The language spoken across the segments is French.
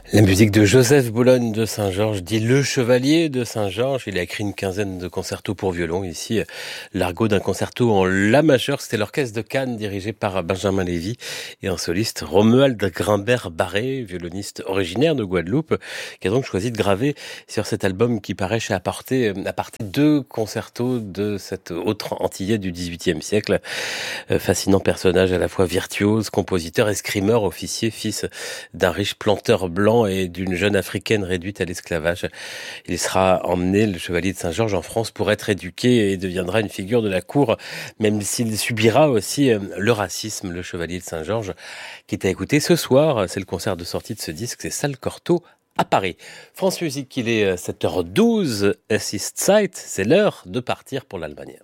La musique de Joseph Boulogne de Saint-Georges, dit le chevalier de Saint-Georges. Il a écrit une quinzaine de concertos pour violon. Ici, l'argot d'un concerto en la majeur. C'était l'orchestre de Cannes dirigé par Benjamin Lévy et un soliste Romuald Grimbert-Barré, violoniste originaire de Guadeloupe, qui a donc choisi de graver sur cet album qui paraît chez Aparté deux concertos de cet autre antillais du XVIIIe siècle. Fascinant personnage à la fois virtuose, compositeur, escrimeur, officier, fils d'un riche planteur blanc et d'une jeune africaine réduite à l'esclavage. Il sera emmené, le chevalier de Saint-Georges, en France pour être éduqué et deviendra une figure de la cour, même s'il subira aussi le racisme, le chevalier de Saint-Georges, qui est à écouter ce soir. C'est le concert de sortie de ce disque, c'est Salle Cortot à Paris. France Musique, il est 7h12, East Side, c'est l'heure de partir pour l'Allemagne.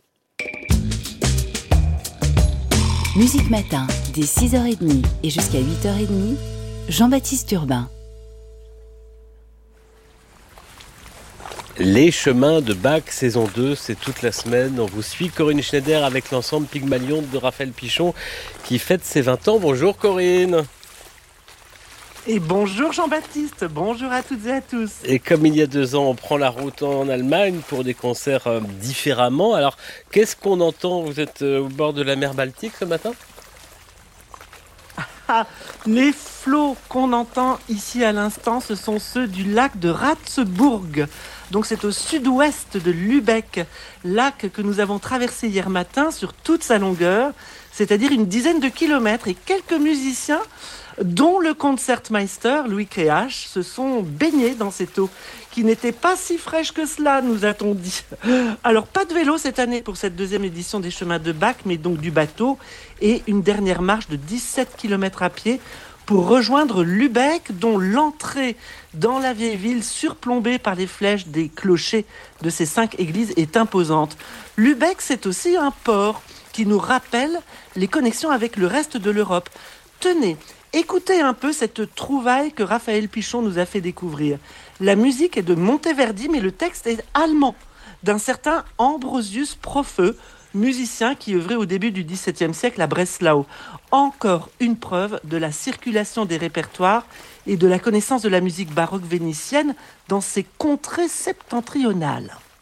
Musique Matin, dès 6h30 et jusqu'à 8h30, Jean-Baptiste Urbain. Les chemins de Bach, saison 2, c'est toute la semaine. On vous suit, Corinne Schneider, avec l'ensemble Pygmalion de Raphaël Pichon, qui fête ses 20 ans. Bonjour Corinne. Et bonjour Jean-Baptiste, bonjour à toutes et à tous. Et comme il y a 2 ans, on prend la route en Allemagne pour des concerts différemment. Alors, qu'est-ce qu'on entend ? Vous êtes au bord de la mer Baltique ce matin ? Les flots qu'on entend ici à l'instant, ce sont ceux du lac de Ratzebourg. Donc c'est au sud-ouest de Lübeck, lac que nous avons traversé hier matin sur toute sa longueur, c'est-à-dire une dizaine de kilomètres, et quelques musiciens, dont le concertmeister Louis Créache, se sont baignés dans cette eau, qui n'était pas si fraîche que cela, nous a-t-on dit. Alors, pas de vélo cette année pour cette deuxième édition des Chemins de Bach, mais donc du bateau, et une dernière marche de 17 km à pied pour rejoindre Lübeck, dont l'entrée dans la vieille ville, surplombée par les flèches des clochers de ces 5 églises, est imposante. Lübeck, c'est aussi un port qui nous rappelle les connexions avec le reste de l'Europe. Tenez, écoutez un peu cette trouvaille que Raphaël Pichon nous a fait découvrir. La musique est de Monteverdi, mais le texte est allemand, d'un certain Ambrosius Profeu, musicien qui œuvrait au début du XVIIe siècle à Breslau. Encore une preuve de la circulation des répertoires et de la connaissance de la musique baroque vénitienne dans ces contrées septentrionales.